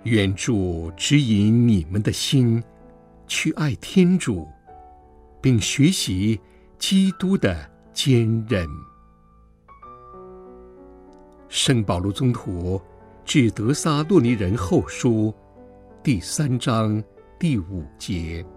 愿主指引你们的心，去爱天主，并学习基督的坚韧。圣保禄宗徒致得撒洛尼人后书第3章第5节。